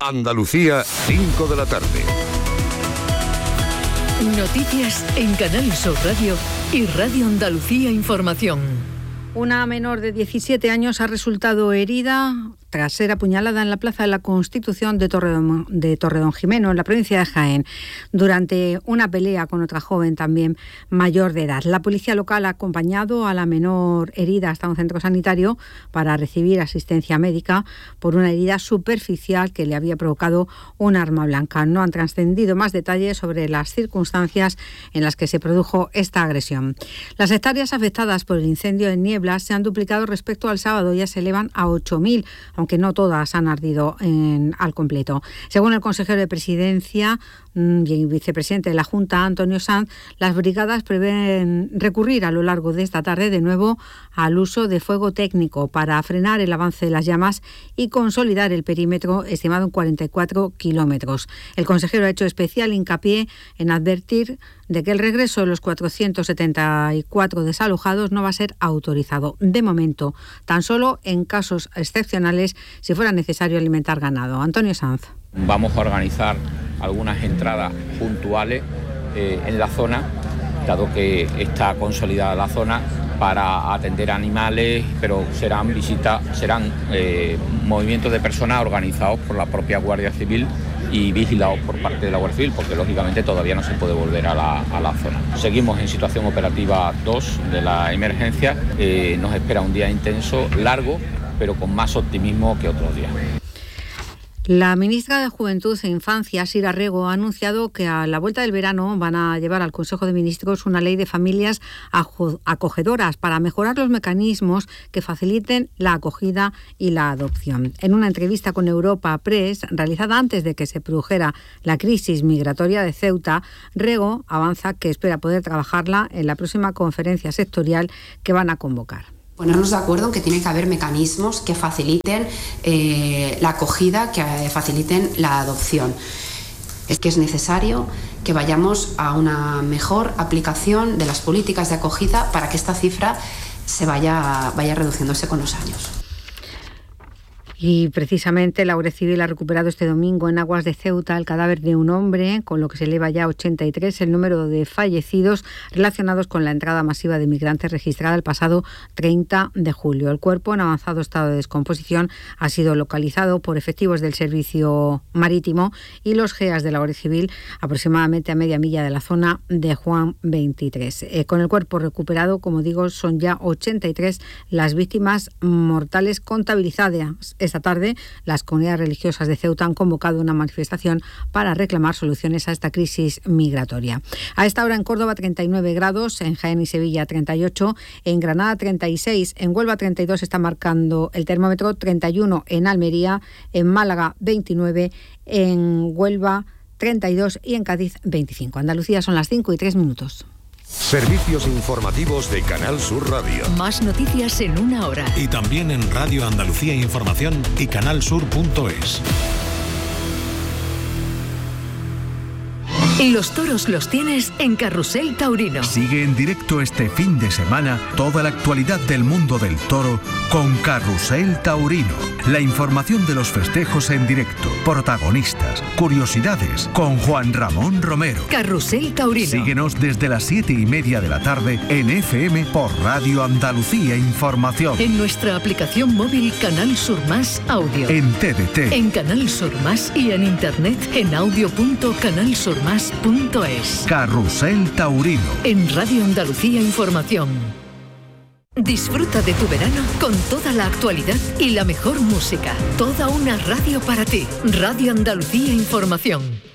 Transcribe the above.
Andalucía, 5 de la tarde. Noticias en Canal Sur Radio y Radio Andalucía Información. Una menor de 17 años ha resultado herida tras ser apuñalada en la Plaza de la Constitución de Torredonjimeno, en la provincia de Jaén, durante una pelea con otra joven también mayor de edad. La policía local ha acompañado a la menor herida hasta un centro sanitario para recibir asistencia médica por una herida superficial que le había provocado un arma blanca. No han trascendido más detalles sobre las circunstancias en las que se produjo esta agresión. Las hectáreas afectadas por el incendio en Nieblas se han duplicado respecto al sábado, ya se elevan a 8.000, aunque no todas han ardido al completo. Según el consejero de Presidencia y vicepresidente de la Junta, Antonio Sanz, las brigadas prevén recurrir a lo largo de esta tarde de nuevo al uso de fuego técnico para frenar el avance de las llamas y consolidar el perímetro estimado en 44 kilómetros. El consejero ha hecho especial hincapié en advertir de que el regreso de los 474 desalojados no va a ser autorizado. De momento, tan solo en casos excepcionales, si fuera necesario alimentar ganado. Antonio Sanz. Vamos a organizar algunas entradas puntuales en la zona, dado que está consolidada la zona, para atender animales, pero serán movimientos de personas organizados por la propia Guardia Civil y vigilados por parte de la Guardia Civil, porque lógicamente todavía no se puede volver a la zona. Seguimos en situación operativa 2 de la emergencia. Nos espera un día intenso, largo, pero con más optimismo que otros días. La ministra de Juventud e Infancia, Sira Rego, ha anunciado que a la vuelta del verano van a llevar al Consejo de Ministros una ley de familias acogedoras para mejorar los mecanismos que faciliten la acogida y la adopción. En una entrevista con Europa Press, realizada antes de que se produjera la crisis migratoria de Ceuta, Rego avanza que espera poder trabajarla en la próxima conferencia sectorial que van a convocar. Ponernos de acuerdo en que tiene que haber mecanismos que faciliten la acogida, que faciliten la adopción. Es que es necesario que vayamos a una mejor aplicación de las políticas de acogida para que esta cifra se vaya reduciéndose con los años. Y precisamente la Guardia Civil ha recuperado este domingo en aguas de Ceuta el cadáver de un hombre, con lo que se eleva ya a 83 el número de fallecidos relacionados con la entrada masiva de migrantes registrada el pasado 30 de julio. El cuerpo, en avanzado estado de descomposición, ha sido localizado por efectivos del Servicio Marítimo y los GEAS de la Guardia Civil aproximadamente a media milla de la zona de Juan 23. Con el cuerpo recuperado, como digo, son ya 83 las víctimas mortales contabilizadas. Esta tarde, las comunidades religiosas de Ceuta han convocado una manifestación para reclamar soluciones a esta crisis migratoria. A esta hora en Córdoba 39 grados, en Jaén y Sevilla 38, en Granada 36, en Huelva 32 está marcando el termómetro, 31 en Almería, en Málaga 29, en Huelva 32 y en Cádiz 25. Andalucía son las 5:03. Servicios informativos de Canal Sur Radio. Más noticias en una hora. Y también en Radio Andalucía Información y canalsur.es. Los toros los tienes en Carrusel Taurino. Sigue en directo este fin de semana toda la actualidad del mundo del toro con Carrusel Taurino. La información de los festejos en directo, protagonistas, curiosidades, con Juan Ramón Romero. Carrusel Taurino. Síguenos desde las 7:30 de la tarde en FM por Radio Andalucía Información. En nuestra aplicación móvil Canal Sur Más Audio. En TDT. En Canal Sur Más y en internet en audio.canalsurmas.es. Carrusel Taurino. En Radio Andalucía Información. Disfruta de tu verano con toda la actualidad y la mejor música. Toda una radio para ti. Radio Andalucía Información.